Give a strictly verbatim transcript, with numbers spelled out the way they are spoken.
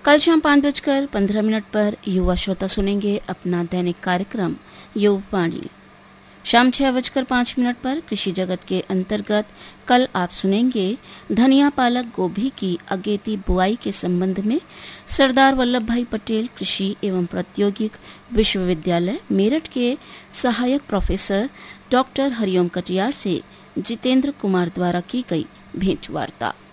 कल शाम पाँच बजकर पंद्रह मिनट पर युवा श्रोता सुनेंगे अपना दैनिक कार्यक्रम युववाणी। शाम छह बजकर पाँच मिनट पर कृषि जगत के अंतर्गत कल आप सुनेंगे धनिया पालक गोभी की अगेती बुआई के संबंध में सरदार वल्लभ भाई पटेल कृषि एवं प्रौद्योगिक विश्वविद्यालय मेरठ के सहायक प्रोफेसर डॉक्टर हरिओम कटियार से जितेंद्र कुमार द्वारा की गई भेंट वार्ता।